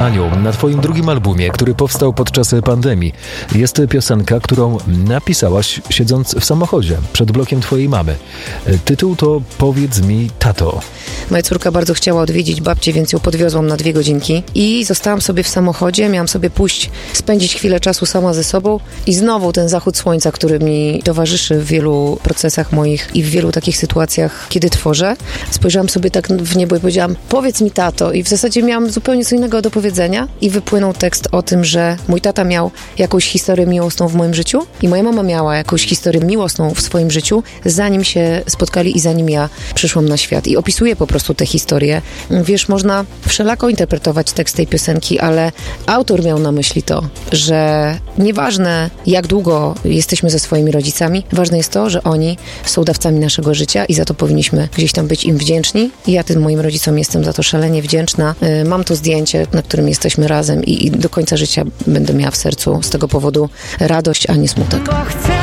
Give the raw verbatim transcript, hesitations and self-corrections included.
Aniu, na twoim drugim albumie, który powstał podczas pandemii, jest piosenka, którą napisałaś siedząc w samochodzie przed blokiem twojej mamy. Tytuł to Powiedz mi, tato. Moja córka bardzo chciała odwiedzić babcię, więc ją podwiozłam na dwie godzinki i zostałam sobie w samochodzie, miałam sobie pójść, spędzić chwilę czasu sama ze sobą i znowu ten zachód słońca, który mi towarzyszy w wielu procesach moich i w wielu takich sytuacjach, kiedy tworzę. Spojrzałam sobie tak w niebo i powiedziałam, powiedz mi, tato, i w zasadzie miałam zupełnie co innego do powiedzenia i wypłynął tekst o tym, że mój tata miał jakąś historię miłosną w moim życiu i moja mama miała jakąś historię miłosną w swoim życiu, zanim się spotkali i zanim ja przyszłam na świat. I opisuję po prostu tę historię. Wiesz, można wszelako interpretować tekst tej piosenki, ale autor miał na myśli to, że nieważne jak długo jesteśmy ze swoimi rodzicami, ważne jest to, że oni są dawcami naszego życia i za to powinniśmy gdzieś tam być im wdzięczni. I ja tym moim rodzicom jestem za to szalenie wdzięczna. Mam to zdjęcie, na którym jesteśmy razem i, i do końca życia będę miała w sercu z tego powodu radość, a nie smutek.